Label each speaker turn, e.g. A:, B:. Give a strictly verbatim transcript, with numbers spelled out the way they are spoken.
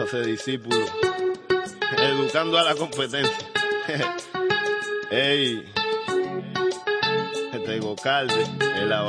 A: haciéndose discípulo, educando a la competencia. Ey, este Gocalde, el